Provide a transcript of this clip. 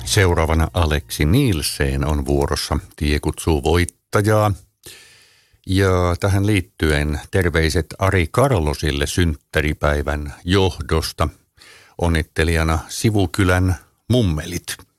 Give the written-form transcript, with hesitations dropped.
Seuraavana Aleksi Nielsen on vuorossa. Tie kutsuu voittajaa. Ja tähän liittyen terveiset Ari Karlosille synttäripäivän johdosta. Onnittelijana Sivukylän mummelit.